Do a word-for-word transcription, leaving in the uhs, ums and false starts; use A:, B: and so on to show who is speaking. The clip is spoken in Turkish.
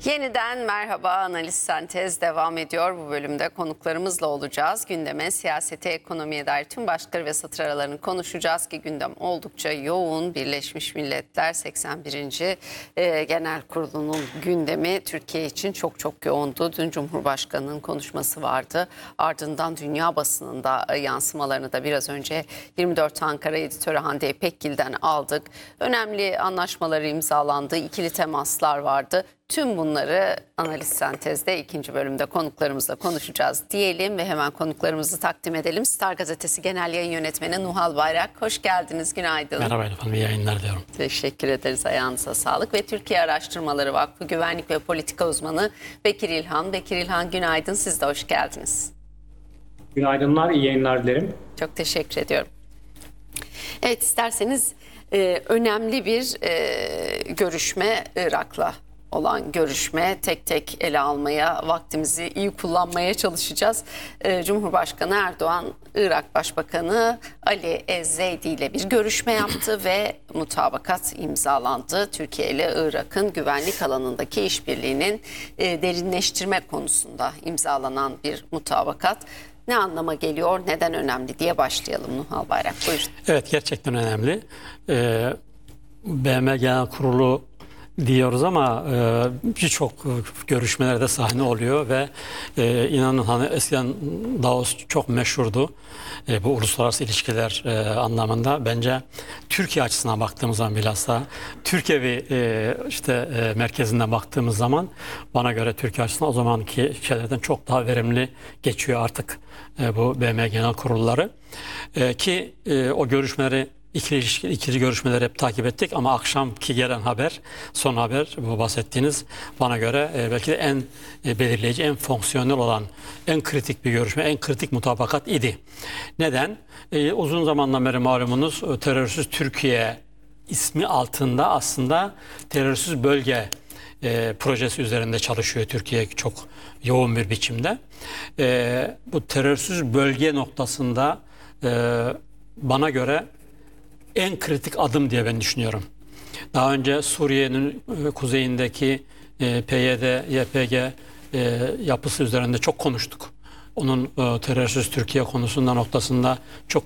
A: Yeniden merhaba, Analiz Sentez devam ediyor. Bu bölümde konuklarımızla olacağız. Gündeme, siyasete, ekonomiye dair tüm başlıkları ve satır aralarını konuşacağız ki gündem oldukça yoğun. Birleşmiş Milletler seksen birinci E, Genel Kurulu'nun gündemi Türkiye için çok çok yoğundu. Dün Cumhurbaşkanı'nın konuşması vardı. Ardından dünya basınında e, yansımalarını da biraz önce yirmi dört Ankara editörü Hande İpekgil'den aldık. Önemli anlaşmaları imzalandı, ikili temaslar vardı. Tüm bunları Analiz Sentez'de ikinci bölümde konuklarımızla konuşacağız diyelim ve hemen konuklarımızı takdim edelim. Star Gazetesi Genel Yayın Yönetmeni Nuhal Bayrak, hoş geldiniz, günaydın.
B: Merhaba efendim, iyi yayınlar diyorum.
A: Teşekkür ederiz, ayağınıza sağlık. Ve Türkiye Araştırmaları Vakfı Güvenlik ve Politika Uzmanı Bekir İlhan. Bekir İlhan, günaydın, siz de hoş geldiniz.
C: Günaydınlar, iyi yayınlar dilerim.
A: Çok teşekkür ediyorum. Evet, isterseniz e, önemli bir e, görüşme Irak'la olan görüşme, tek tek ele almaya, vaktimizi iyi kullanmaya çalışacağız. Ee, Cumhurbaşkanı Erdoğan, Irak Başbakanı Ali Ezzeydi ile bir görüşme yaptı ve mutabakat imzalandı. Türkiye ile Irak'ın güvenlik alanındaki işbirliğinin e, derinleştirme konusunda imzalanan bir mutabakat. Ne anlama geliyor, neden önemli diye başlayalım Nuhal Bayrak. Buyurun.
B: Evet, gerçekten önemli. Ee, B M Genel Kurulu diyoruz ama e, birçok görüşmelerde sahne oluyor ve e, inanın hani eskiden Davos çok meşhurdu e, bu uluslararası ilişkiler e, anlamında. Bence Türkiye açısından baktığımız zaman bilhassa Türkiye e, işte e, merkezinden baktığımız zaman bana göre Türkiye açısından o zamanki şeylerden çok daha verimli geçiyor artık e, bu B M Genel Kurulları e, ki e, o görüşmeleri İkili, ilişki, ikili görüşmeleri hep takip ettik ama akşamki gelen haber, son haber bu bahsettiğiniz bana göre e, belki de en e, belirleyici, en fonksiyonel olan, en kritik bir görüşme, en kritik mutabakat idi. Neden? E, uzun zamandan beri malumunuz terörsüz Türkiye ismi altında aslında terörsüz bölge e, projesi üzerinde çalışıyor Türkiye çok yoğun bir biçimde. E, bu terörsüz bölge noktasında e, bana göre en kritik adım diye ben düşünüyorum. Daha önce Suriye'nin kuzeyindeki P Y D, Y P G yapısı üzerinde çok konuştuk. Onun terörsüz Türkiye konusunda noktasında çok